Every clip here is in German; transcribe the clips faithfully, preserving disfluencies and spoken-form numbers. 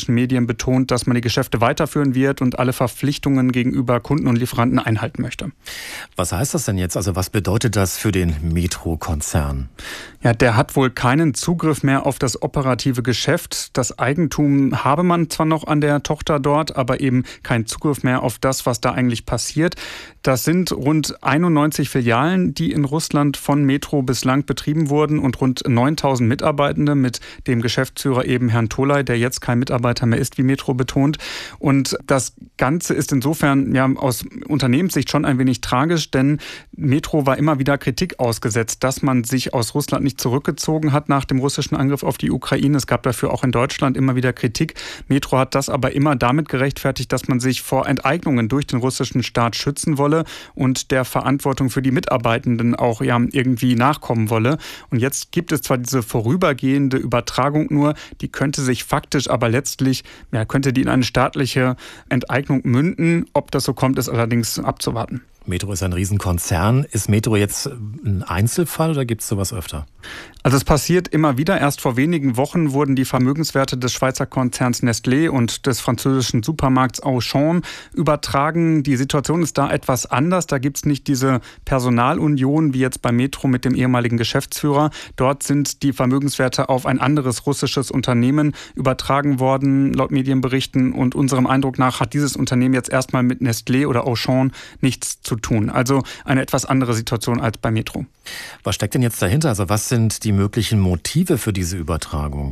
russischen Medien betont, dass man die Geschäfte weiterführen wird und alle Verpflichtungen gegenüber Kunden und Lieferanten einhalten möchte. Was heißt das denn jetzt? Also was bedeutet das für den Metro-Konzern? Ja, der hat wohl keinen Zugriff mehr auf das operative Geschäft. Das Eigentum habe man zwar noch an der Tochter dort, aber eben keinen Zugriff mehr auf das, was da eigentlich passiert. Das sind rund einundneunzig Filialen, die in Russland von Metro bislang betrieben wurden und rund neuntausend Mitarbeitende mit dem Geschäftsführer eben Herrn Tolai, der jetzt kein Mitarbeiter mehr ist, wie Metro betont. Und das Ganze ist insofern ja aus Unternehmenssicht schon ein wenig tragisch, denn Metro war immer wieder Kritik ausgesetzt, dass man sich aus Russland nicht zurückgezogen hat nach dem russischen Angriff auf die Ukraine. Es gab dafür auch in Deutschland immer wieder Kritik. Metro hat das aber immer damit gerechtfertigt, dass man sich vor Enteignungen durch den russischen Staat schützen wolle und der Verantwortung für die Mitarbeitenden auch ja irgendwie nachkommen wolle. Und jetzt gibt es zwar diese vorübergehende Übertragung nur, die könnte sich faktisch aber letztlich, ja, könnte die in eine staatliche Enteignung münden. Ob das so kommt, ist allerdings abzuwarten. Metro ist ein Riesenkonzern. Ist Metro jetzt ein Einzelfall oder gibt es sowas öfter? Also es passiert immer wieder. Erst vor wenigen Wochen wurden die Vermögenswerte des Schweizer Konzerns Nestlé und des französischen Supermarkts Auchan übertragen. Die Situation ist da etwas anders. Da gibt es nicht diese Personalunion wie jetzt bei Metro mit dem ehemaligen Geschäftsführer. Dort sind die Vermögenswerte auf ein anderes russisches Unternehmen übertragen worden, laut Medienberichten. Und unserem Eindruck nach hat dieses Unternehmen jetzt erstmal mit Nestlé oder Auchan nichts zu tun. Also eine etwas andere Situation als bei Metro. Was steckt denn jetzt dahinter? Also was sind die möglichen Motive für diese Übertragung?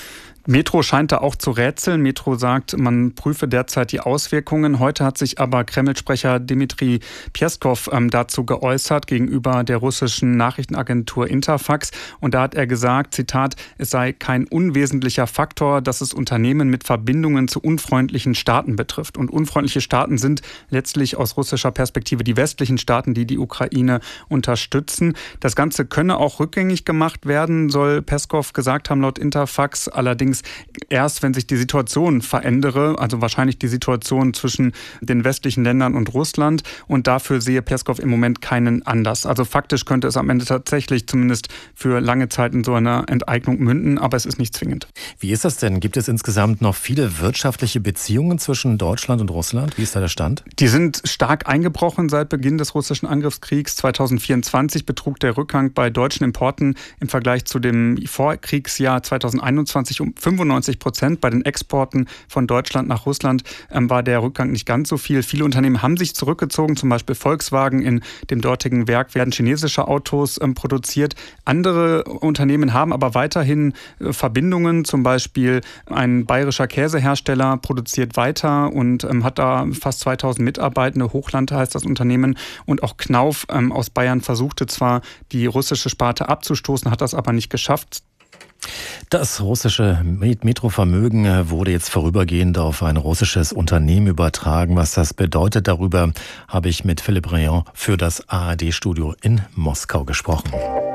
Metro scheint da auch zu rätseln. Metro sagt, man prüfe derzeit die Auswirkungen. Heute hat sich aber Kreml-Sprecher Dmitri Peskov ähm, dazu geäußert gegenüber der russischen Nachrichtenagentur Interfax. Und da hat er gesagt, Zitat, es sei kein unwesentlicher Faktor, dass es Unternehmen mit Verbindungen zu unfreundlichen Staaten betrifft. Und unfreundliche Staaten sind letztlich aus russischer Perspektive die westlichen Staaten, die die Ukraine unterstützen. Das Ganze könne auch rückgängig gemacht werden, soll Peskov gesagt haben laut Interfax. Allerdings erst, wenn sich die Situation verändere, also wahrscheinlich die Situation zwischen den westlichen Ländern und Russland. Und dafür sehe Peskov im Moment keinen Anlass. Also faktisch könnte es am Ende tatsächlich zumindest für lange Zeit in so einer Enteignung münden, aber es ist nicht zwingend. Wie ist das denn? Gibt es insgesamt noch viele wirtschaftliche Beziehungen zwischen Deutschland und Russland? Wie ist da der Stand? Die sind stark eingebrochen seit Beginn des russischen Angriffskriegs. zweitausendvierundzwanzig betrug der Rückgang bei deutschen Importen im Vergleich zu dem Vorkriegsjahr zweitausendeinundzwanzig um fünfundneunzig Prozent. Bei den Exporten von Deutschland nach Russland ähm, war der Rückgang nicht ganz so viel. Viele Unternehmen haben sich zurückgezogen, zum Beispiel Volkswagen. In dem dortigen Werk werden chinesische Autos ähm, produziert. Andere Unternehmen haben aber weiterhin äh, Verbindungen. Zum Beispiel ein bayerischer Käsehersteller produziert weiter und ähm, hat da fast zweitausend Mitarbeitende. Hochland heißt das Unternehmen. Und auch Knauf ähm, aus Bayern versuchte zwar, die russische Sparte abzustoßen, hat das aber nicht geschafft. Das russische Metro-Vermögen wurde jetzt vorübergehend auf ein russisches Unternehmen übertragen. Was das bedeutet, darüber habe ich mit Philipp Rayon für das A R D-Studio in Moskau gesprochen.